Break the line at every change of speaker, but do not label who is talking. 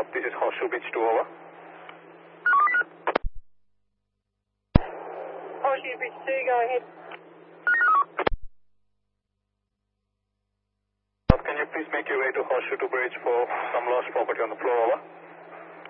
This is Horseshoe Beach 2, over.
Horseshoe Beach 2, go ahead.
Can you please make your way to Horseshoe to Bridge for some lost property on the floor, over?